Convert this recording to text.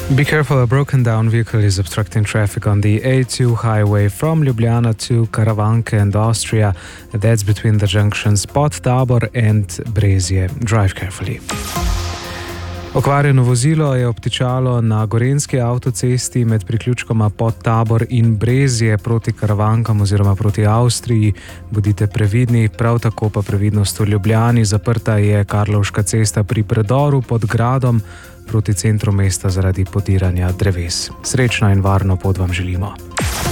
Be careful, a broken down vehicle is obstructing traffic on the A2 highway from Ljubljana to Karavanke and Austria. That's between the junctions Podtabor and Brezje. Drive carefully. Okvarjeno vozilo je obtičalo na gorenjski avtocesti med priključkoma Podtabor in Brezje proti Karavankam oziroma proti Avstriji. Bodite previdni, prav tako pa previdnost v Ljubljani. Zaprta je Karlovška cesta pri predoru pod gradom proti centru mesta zaradi podiranja dreves. Srečno in varno pot vam želimo.